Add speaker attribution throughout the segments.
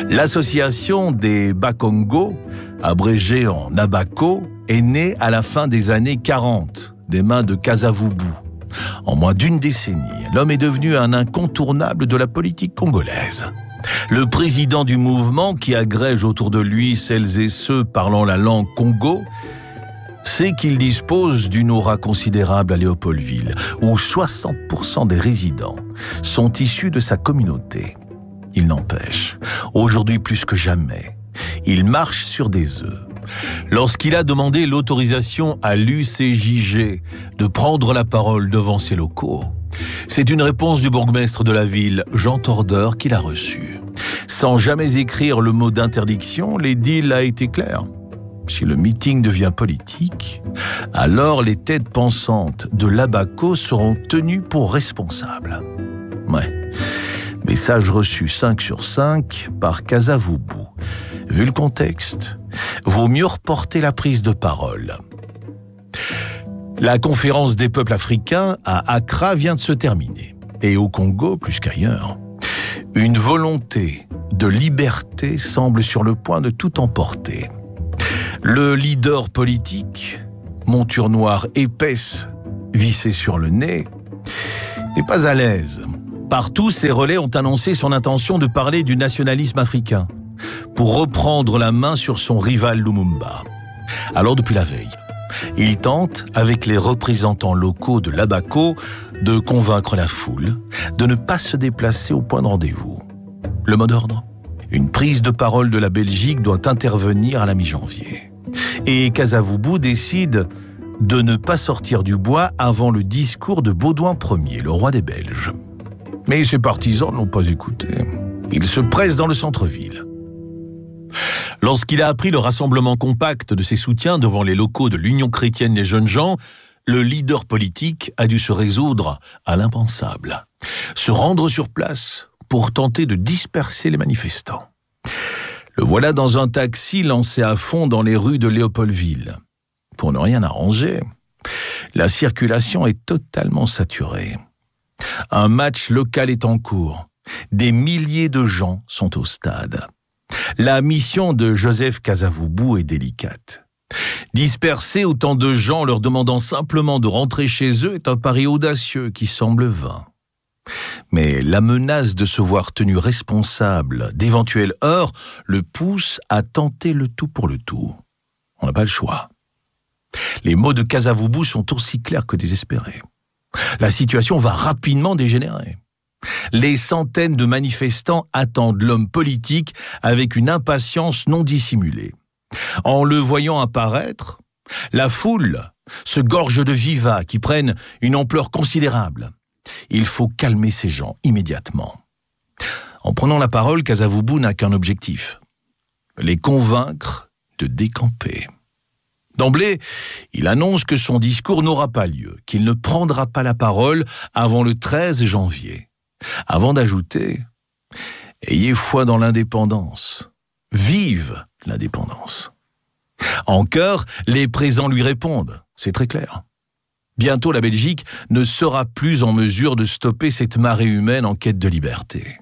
Speaker 1: L'association des Bakongo, abrégée en Abako, est née à la fin des années 40, des mains de Kasavubu. En moins d'une décennie, l'homme est devenu un incontournable de la politique congolaise. Le président du mouvement, qui agrège autour de lui celles et ceux parlant la langue congo, sait qu'il dispose d'une aura considérable à Léopoldville, où 60% des résidents sont issus de sa communauté. Il n'empêche, aujourd'hui plus que jamais, il marche sur des œufs. Lorsqu'il a demandé l'autorisation à l'UCJG de prendre la parole devant ses locaux, c'est une réponse du bourgmestre de la ville, Jean Tordeur, qu'il a reçue. Sans jamais écrire le mot d'interdiction, l'édile a été clair. Si le meeting devient politique, alors les têtes pensantes de l'Abako seront tenues pour responsables. Ouais. Message reçu 5 sur 5 par Kasavubu. Vu le contexte, vaut mieux reporter la prise de parole. La conférence des peuples africains à Accra vient de se terminer. Et au Congo, plus qu'ailleurs, une volonté de liberté semble sur le point de tout emporter. Le leader politique, monture noire épaisse, vissée sur le nez, n'est pas à l'aise. Partout, ses relais ont annoncé son intention de parler du nationalisme africain pour reprendre la main sur son rival Lumumba. Alors, depuis la veille, il tente, avec les représentants locaux de l'Abako, de convaincre la foule de ne pas se déplacer au point de rendez-vous. Le mot d'ordre ? Une prise de parole de la Belgique doit intervenir à la mi-janvier. Et Kasavubu décide de ne pas sortir du bois avant le discours de Baudouin Ier, le roi des Belges. Mais ses partisans n'ont pas écouté. Ils se pressent dans le centre-ville. Lorsqu'il a appris le rassemblement compact de ses soutiens devant les locaux de l'Union chrétienne des jeunes gens, le leader politique a dû se résoudre à l'impensable. Se rendre sur place pour tenter de disperser les manifestants. Le voilà dans un taxi lancé à fond dans les rues de Léopoldville. Pour ne rien arranger, la circulation est totalement saturée. Un match local est en cours. Des milliers de gens sont au stade. La mission de Joseph Kasavubu est délicate. Disperser autant de gens leur demandant simplement de rentrer chez eux est un pari audacieux qui semble vain. Mais la menace de se voir tenu responsable d'éventuels heurts le pousse à tenter le tout pour le tout. On n'a pas le choix. Les mots de Kasavubu sont aussi clairs que désespérés. La situation va rapidement dégénérer. Les centaines de manifestants attendent l'homme politique avec une impatience non dissimulée. En le voyant apparaître, la foule se gorge de vivas qui prennent une ampleur considérable. Il faut calmer ces gens immédiatement. En prenant la parole, Kasavubu n'a qu'un objectif, les convaincre de décamper. D'emblée, il annonce que son discours n'aura pas lieu, qu'il ne prendra pas la parole avant le 13 janvier. Avant d'ajouter « Ayez foi dans l'indépendance. Vive l'indépendance !» En chœur, les présents lui répondent. C'est très clair. Bientôt, la Belgique ne sera plus en mesure de stopper cette marée humaine en quête de liberté.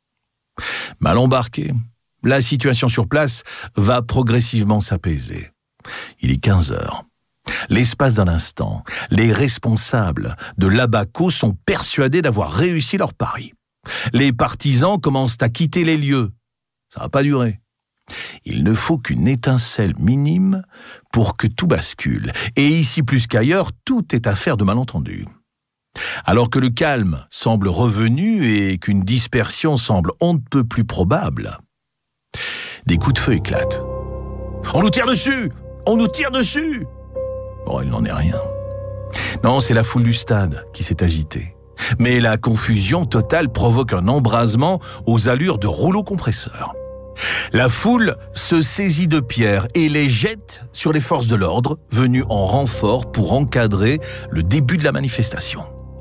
Speaker 1: Mal embarqué, la situation sur place va progressivement s'apaiser. Il est 15 heures. L'espace d'un instant, les responsables de l'Abako sont persuadés d'avoir réussi leur pari. Les partisans commencent à quitter les lieux. Ça va pas durer. Il ne faut qu'une étincelle minime pour que tout bascule. Et ici plus qu'ailleurs, tout est affaire de malentendus. Alors que le calme semble revenu et qu'une dispersion semble on ne peut plus probable, des coups de feu éclatent. « On nous tire dessus ! On nous tire dessus !» Bon, il n'en est rien. Non, c'est la foule du stade qui s'est agitée. Mais la confusion totale provoque un embrasement aux allures de rouleau compresseur. La foule se saisit de pierres et les jette sur les forces de l'ordre venues en renfort pour encadrer le début de la manifestation.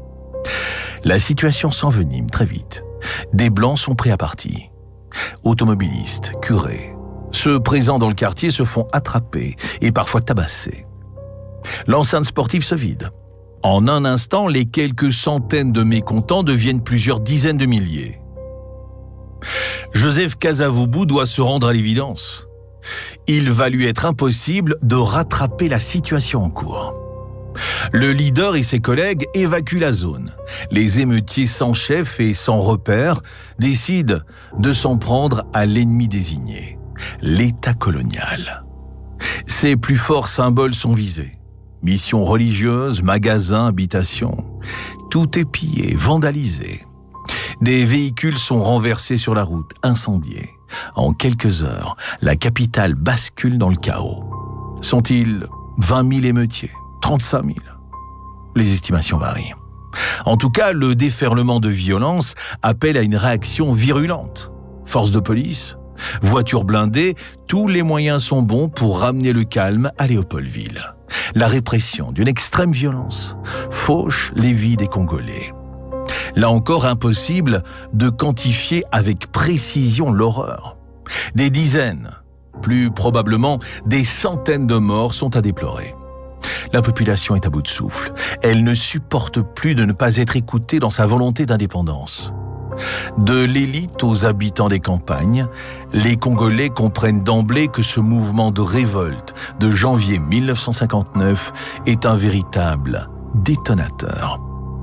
Speaker 1: La situation s'envenime très vite. Des Blancs sont pris à partie. Automobilistes, curés, ceux présents dans le quartier se font attraper et parfois tabasser. L'enceinte sportive se vide. En un instant, les quelques centaines de mécontents deviennent plusieurs dizaines de milliers. Joseph Kasavubu doit se rendre à l'évidence. Il va lui être impossible de rattraper la situation en cours. Le leader et ses collègues évacuent la zone. Les émeutiers sans chef et sans repère décident de s'en prendre à l'ennemi désigné, l'État colonial. Ses plus forts symboles sont visés. Missions religieuses, magasins, habitations. Tout est pillé, vandalisé. Des véhicules sont renversés sur la route, incendiés. En quelques heures, la capitale bascule dans le chaos. Sont-ils 20 000 émeutiers, 35 000 ? Les estimations varient. En tout cas, le déferlement de violence appelle à une réaction virulente. Forces de police, voitures blindées, tous les moyens sont bons pour ramener le calme à Léopoldville. La répression d'une extrême violence fauche les vies des Congolais. Là encore, impossible de quantifier avec précision l'horreur. Des dizaines, plus probablement des centaines de morts sont à déplorer. La population est à bout de souffle. Elle ne supporte plus de ne pas être écoutée dans sa volonté d'indépendance. De l'élite aux habitants des campagnes, les Congolais comprennent d'emblée que ce mouvement de révolte de janvier 1959 est un véritable détonateur.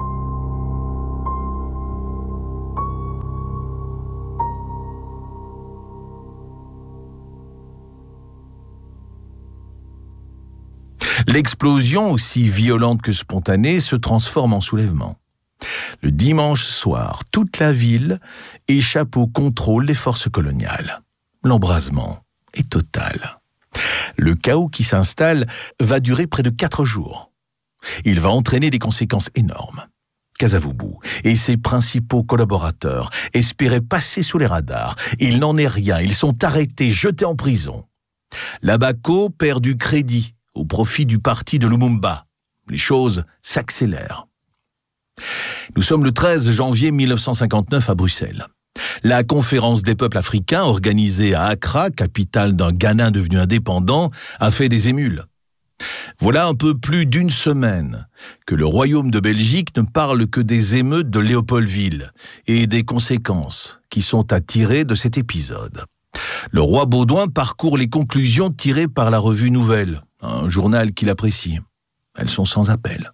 Speaker 1: L'explosion, aussi violente que spontanée, se transforme en soulèvement. Le dimanche soir, toute la ville échappe au contrôle des forces coloniales. L'embrasement est total. Le chaos qui s'installe va durer près de 4 jours. Il va entraîner des conséquences énormes. Kasavubu et ses principaux collaborateurs espéraient passer sous les radars. Il n'en est rien, ils sont arrêtés, jetés en prison. L'Abaco perd du crédit au profit du parti de Lumumba. Les choses s'accélèrent. Nous sommes le 13 janvier 1959 à Bruxelles. La conférence des peuples africains, organisée à Accra, capitale d'un Ghana devenu indépendant, a fait des émules. Voilà un peu plus d'une semaine que le Royaume de Belgique ne parle que des émeutes de Léopoldville et des conséquences qui sont à tirer de cet épisode. Le roi Baudouin parcourt les conclusions tirées par la revue Nouvelle, un journal qu'il apprécie. Elles sont sans appel.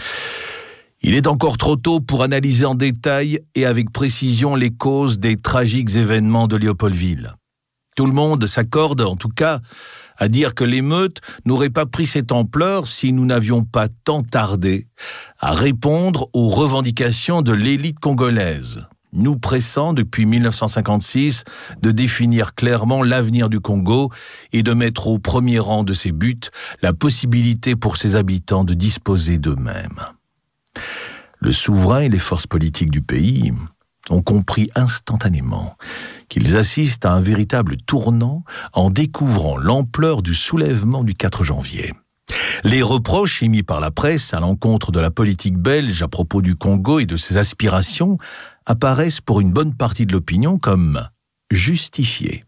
Speaker 1: Il est encore trop tôt pour analyser en détail et avec précision les causes des tragiques événements de Léopoldville. Tout le monde s'accorde, en tout cas, à dire que l'émeute n'aurait pas pris cette ampleur si nous n'avions pas tant tardé à répondre aux revendications de l'élite congolaise, nous pressant depuis 1956 de définir clairement l'avenir du Congo et de mettre au premier rang de ses buts la possibilité pour ses habitants de disposer d'eux-mêmes. Le souverain et les forces politiques du pays ont compris instantanément qu'ils assistent à un véritable tournant en découvrant l'ampleur du soulèvement du 4 janvier. Les reproches émis par la presse à l'encontre de la politique belge à propos du Congo et de ses aspirations apparaissent pour une bonne partie de l'opinion comme justifiés.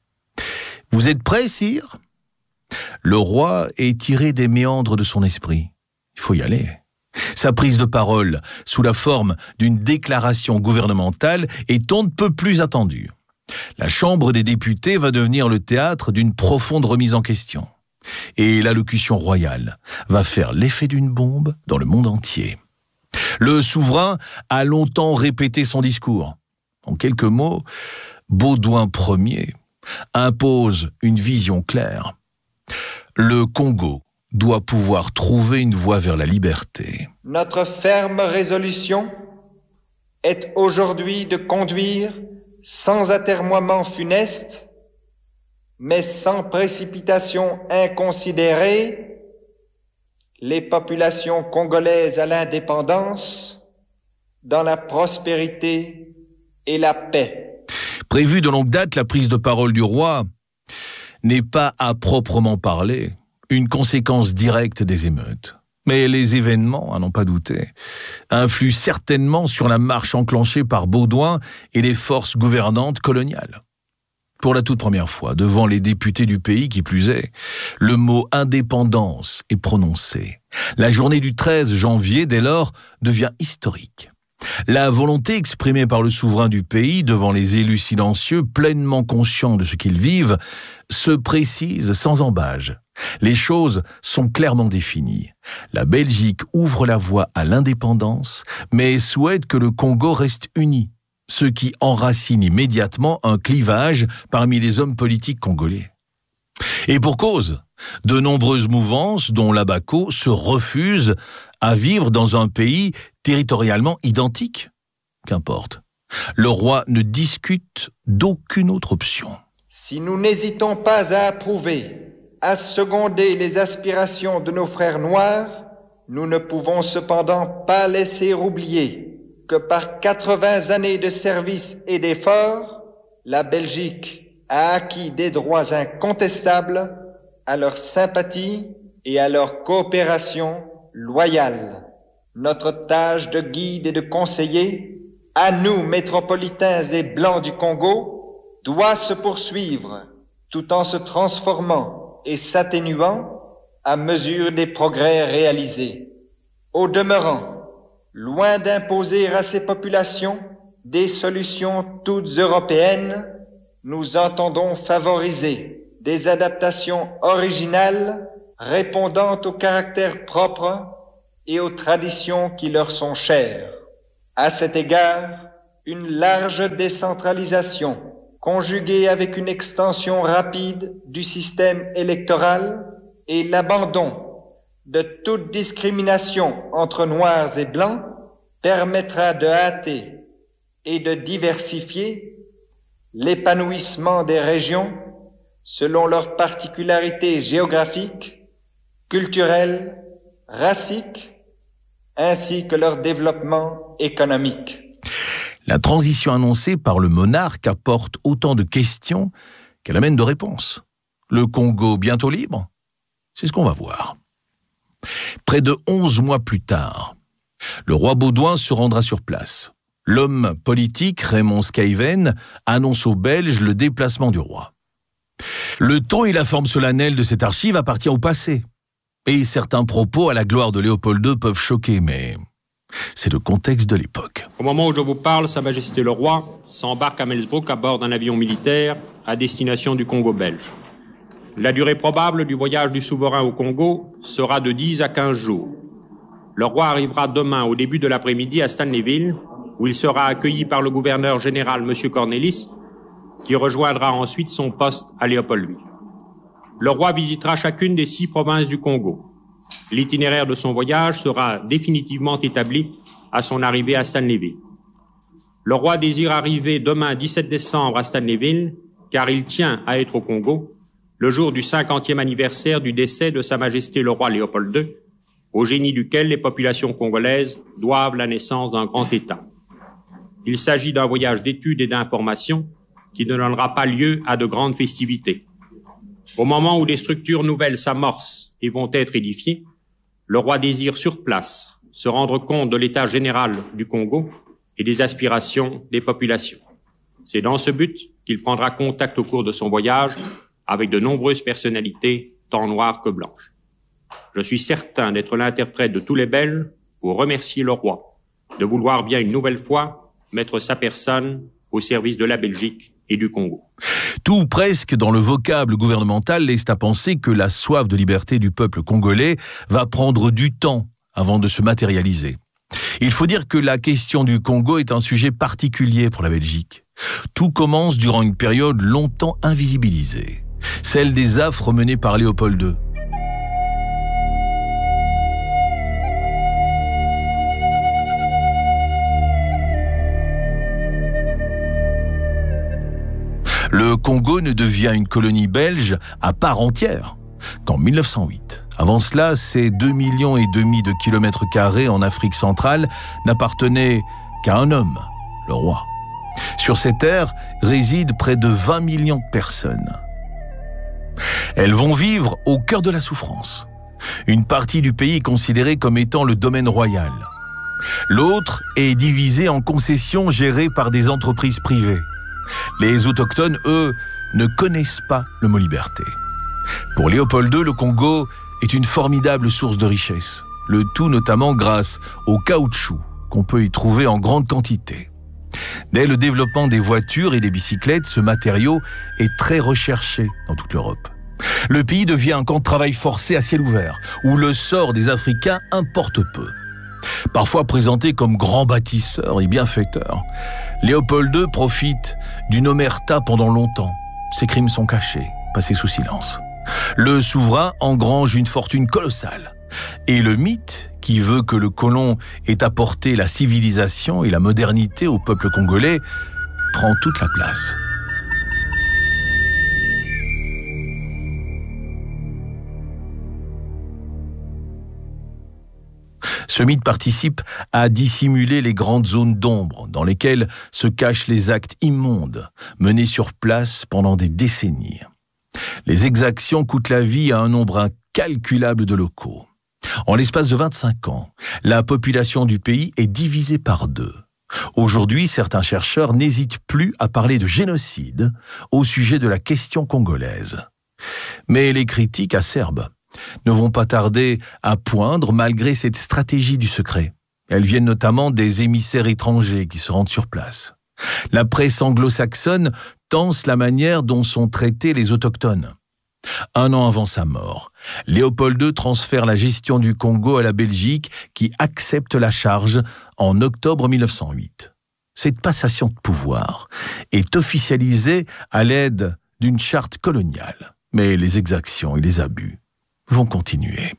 Speaker 1: « Vous êtes prêts, sire ?» Le roi est tiré des méandres de son esprit. Il faut y aller. Sa prise de parole, sous la forme d'une déclaration gouvernementale, est on ne peut plus attendue. La Chambre des députés va devenir le théâtre d'une profonde remise en question. Et l'allocution royale va faire l'effet d'une bombe dans le monde entier. Le souverain a longtemps répété son discours. En quelques mots, Baudouin Ier impose une vision claire. Le Congo doit pouvoir trouver une voie vers la liberté.
Speaker 2: Notre ferme résolution est aujourd'hui de conduire sans atermoiement funeste, mais sans précipitation inconsidérée, les populations congolaises à l'indépendance, dans la prospérité et la paix.
Speaker 1: Prévue de longue date, la prise de parole du roi n'est pas à proprement parler une conséquence directe des émeutes. Mais les événements, à n'en pas douter, influent certainement sur la marche enclenchée par Baudouin et les forces gouvernantes coloniales. Pour la toute première fois, devant les députés du pays qui plus est, le mot « indépendance » est prononcé. La journée du 13 janvier, dès lors, devient historique. La volonté exprimée par le souverain du pays devant les élus silencieux, pleinement conscients de ce qu'ils vivent, se précise sans embâge. Les choses sont clairement définies. La Belgique ouvre la voie à l'indépendance, mais souhaite que le Congo reste uni, ce qui enracine immédiatement un clivage parmi les hommes politiques congolais. Et pour cause, de nombreuses mouvances, dont l'Abaco, se refusent à vivre dans un pays territorialement identique. Qu'importe. Le roi ne discute d'aucune autre option.
Speaker 2: Si nous n'hésitons pas à approuver, à seconder les aspirations de nos frères noirs, nous ne pouvons cependant pas laisser oublier que par 80 années de service et d'efforts, la Belgique a acquis des droits incontestables à leur sympathie et à leur coopération loyale. Notre tâche de guide et de conseiller, à nous métropolitains et blancs du Congo, doit se poursuivre tout en se transformant et s'atténuant à mesure des progrès réalisés. Au demeurant, loin d'imposer à ces populations des solutions toutes européennes, nous entendons favoriser des adaptations originales répondant au caractère propre et aux traditions qui leur sont chères. À cet égard, une large décentralisation, conjuguée avec une extension rapide du système électoral et l'abandon de toute discrimination entre noirs et blancs, permettra de hâter et de diversifier l'épanouissement des régions selon leurs particularités géographiques, culturelles, raciques, ainsi que leur développement économique.
Speaker 1: La transition annoncée par le monarque apporte autant de questions qu'elle amène de réponses. Le Congo bientôt libre? C'est ce qu'on va voir. Près de 11 mois plus tard, le roi Baudouin se rendra sur place. L'homme politique Raymond Skyven annonce aux Belges le déplacement du roi. Le ton et la forme solennelle de cette archive appartient au passé. Et certains propos à la gloire de Léopold II peuvent choquer, mais c'est le contexte de l'époque.
Speaker 3: Au moment où je vous parle, Sa Majesté le Roi s'embarque à Melsbrook à bord d'un avion militaire à destination du Congo belge. La durée probable du voyage du souverain au Congo sera de 10 à 15 jours. Le roi arrivera demain au début de l'après-midi à Stanleyville, où il sera accueilli par le gouverneur général M. Cornelis, qui rejoindra ensuite son poste à Léopoldville. Le roi visitera chacune des 6 provinces du Congo. L'itinéraire de son voyage sera définitivement établi à son arrivée à Stanleyville. Le roi désire arriver demain 17 décembre à Stanleyville, car il tient à être au Congo, le jour du 50e anniversaire du décès de Sa Majesté le roi Léopold II, au génie duquel les populations congolaises doivent la naissance d'un grand État. Il s'agit d'un voyage d'études et d'information qui ne donnera pas lieu à de grandes festivités. Au moment où des structures nouvelles s'amorcent et vont être édifiées, le roi désire sur place se rendre compte de l'état général du Congo et des aspirations des populations. C'est dans ce but qu'il prendra contact au cours de son voyage avec de nombreuses personnalités, tant noires que blanches. Je suis certain d'être l'interprète de tous les Belges pour remercier le roi de vouloir bien une nouvelle fois mettre sa personne au service de la Belgique et du Congo.
Speaker 1: Tout presque dans le vocable gouvernemental laisse à penser que la soif de liberté du peuple congolais va prendre du temps avant de se matérialiser. Il faut dire que la question du Congo est un sujet particulier pour la Belgique. Tout commence durant une période longtemps invisibilisée, celle des affres menées par Léopold II. Le Congo ne devient une colonie belge à part entière qu'en 1908. Avant cela, ces 2,5 millions de kilomètres carrés en Afrique centrale n'appartenaient qu'à un homme, le roi. Sur ces terres résident près de 20 millions de personnes. Elles vont vivre au cœur de la souffrance. Une partie du pays est considérée comme étant le domaine royal. L'autre est divisée en concessions gérées par des entreprises privées. Les autochtones, eux, ne connaissent pas le mot liberté. Pour Léopold II, le Congo est une formidable source de richesse. Le tout notamment grâce au caoutchouc, qu'on peut y trouver en grande quantité. Dès le développement des voitures et des bicyclettes, ce matériau est très recherché dans toute l'Europe. Le pays devient un camp de travail forcé à ciel ouvert, où le sort des Africains importe peu. Parfois présenté comme grand bâtisseur et bienfaiteur, Léopold II profite d'une omerta pendant longtemps. Ses crimes sont cachés, passés sous silence. Le souverain engrange une fortune colossale. Et le mythe qui veut que le colon ait apporté la civilisation et la modernité au peuple congolais prend toute la place. Ce mythe participe à dissimuler les grandes zones d'ombre dans lesquelles se cachent les actes immondes menés sur place pendant des décennies. Les exactions coûtent la vie à un nombre incalculable de locaux. En l'espace de 25 ans, la population du pays est divisée par 2. Aujourd'hui, certains chercheurs n'hésitent plus à parler de génocide au sujet de la question congolaise. Mais les critiques acerbes ne vont pas tarder à poindre malgré cette stratégie du secret. Elles viennent notamment des émissaires étrangers qui se rendent sur place. La presse anglo-saxonne tense la manière dont sont traités les autochtones. 1 an avant sa mort, Léopold II transfère la gestion du Congo à la Belgique qui accepte la charge en octobre 1908. Cette passation de pouvoir est officialisée à l'aide d'une charte coloniale, mais les exactions et les abus vont continuer.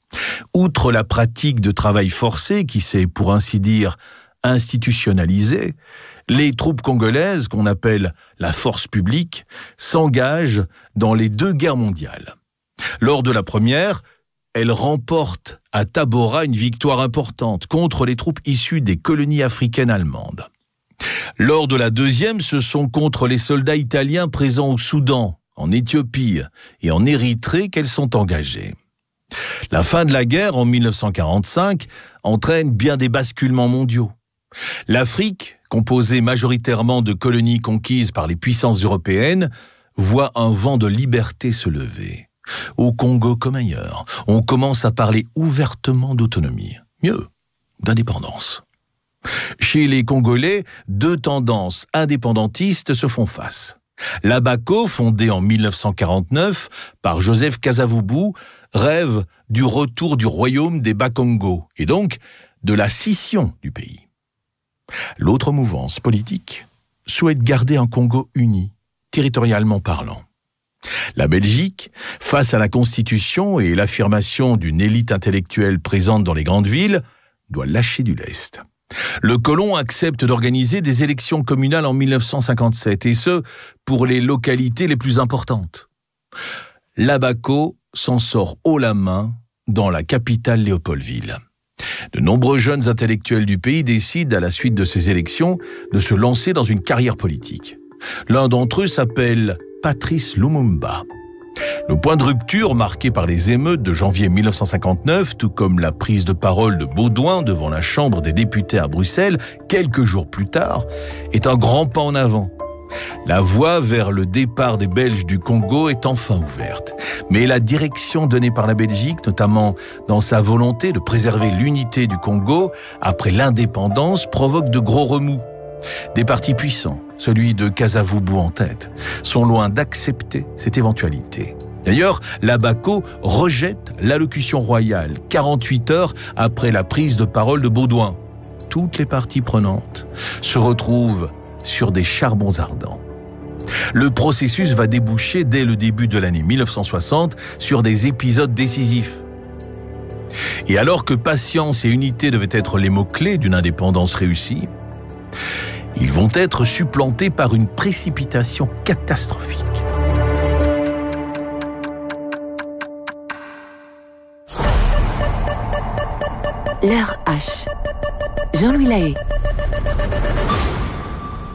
Speaker 1: Outre la pratique de travail forcé qui s'est, pour ainsi dire, institutionnalisée, les troupes congolaises, qu'on appelle la force publique, s'engagent dans les 2 guerres mondiales. Lors de la première, elles remportent à Tabora une victoire importante contre les troupes issues des colonies africaines allemandes. Lors de la deuxième, ce sont contre les soldats italiens présents au Soudan, en Éthiopie et en Érythrée qu'elles sont engagées. La fin de la guerre, en 1945, entraîne bien des basculements mondiaux. L'Afrique, composée majoritairement de colonies conquises par les puissances européennes, voit un vent de liberté se lever. Au Congo comme ailleurs, on commence à parler ouvertement d'autonomie. Mieux, d'indépendance. Chez les Congolais, 2 tendances indépendantistes se font face. L'Abaco, fondé en 1949 par Joseph Kasavubu, rêve du retour du royaume des Bakongo et donc de la scission du pays. L'autre mouvance politique souhaite garder un Congo uni, territorialement parlant. La Belgique, face à la Constitution et l'affirmation d'une élite intellectuelle présente dans les grandes villes, doit lâcher du lest. Le colon accepte d'organiser des élections communales en 1957, et ce, pour les localités les plus importantes. L'Abaco s'en sort haut la main dans la capitale Léopoldville. De nombreux jeunes intellectuels du pays décident, à la suite de ces élections, de se lancer dans une carrière politique. L'un d'entre eux s'appelle Patrice Lumumba. Le point de rupture, marqué par les émeutes de janvier 1959, tout comme la prise de parole de Baudouin devant la Chambre des députés à Bruxelles, quelques jours plus tard, est un grand pas en avant. La voie vers le départ des Belges du Congo est enfin ouverte. Mais la direction donnée par la Belgique, notamment dans sa volonté de préserver l'unité du Congo après l'indépendance, provoque de gros remous. Des partis puissants, celui de Kasavubu en tête, sont loin d'accepter cette éventualité. D'ailleurs, l'Abaco rejette l'allocution royale 48 heures après la prise de parole de Baudouin. Toutes les parties prenantes se retrouvent sur des charbons ardents. Le processus va déboucher dès le début de l'année 1960 sur des épisodes décisifs. Et alors que patience et unité devaient être les mots-clés d'une indépendance réussie, ils vont être supplantés par une précipitation catastrophique.
Speaker 4: L'heure H. Jean-Louis Lahaye.